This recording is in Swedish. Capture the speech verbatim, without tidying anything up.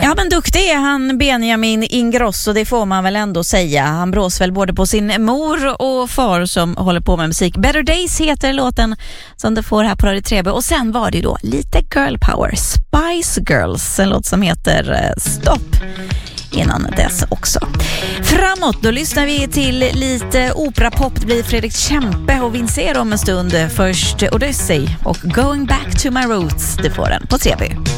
Ja, men duktig är han, Benjamin Ingrosso, det får man väl ändå säga. Han brås väl både på sin mor och far som håller på med musik. Better Days heter låten som du får här på Radio tre B. Och sen var det då lite girl power. Spice Girls, en låt som heter Stopp. Innan dess också. Framåt, då lyssnar vi till lite operapop. Det blir Fredrik Kempe och Vincero om en stund. Först Odyssey och Going Back to My Roots. Det får den på tre B.